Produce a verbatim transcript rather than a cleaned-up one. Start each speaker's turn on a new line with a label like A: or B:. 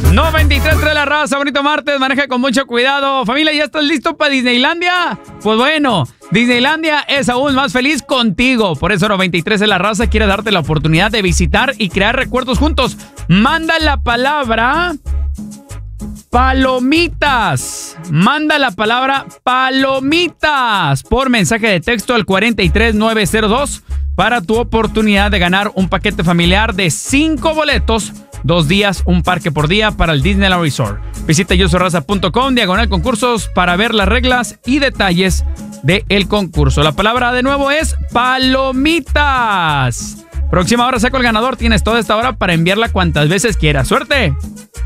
A: noventa y tres tres La Raza, bonito martes, maneja con mucho cuidado. Familia, ¿ya estás listo para Disneylandia? Pues bueno, Disneylandia es aún más feliz contigo. Por eso noventa y tres La Raza quiere darte la oportunidad de visitar y crear recuerdos juntos. Manda la palabra palomitas. Manda la palabra palomitas por mensaje de texto al cuatro tres nueve cero dos para tu oportunidad de ganar un paquete familiar de cinco boletos, dos días, un parque por día para el Disneyland Resort. Visita yo soy raza punto com, diagonal concursos, para ver las reglas y detalles del concurso. La palabra de nuevo es palomitas. Próxima hora saco el ganador. Tienes toda esta hora para enviarla cuantas veces quieras. ¡Suerte!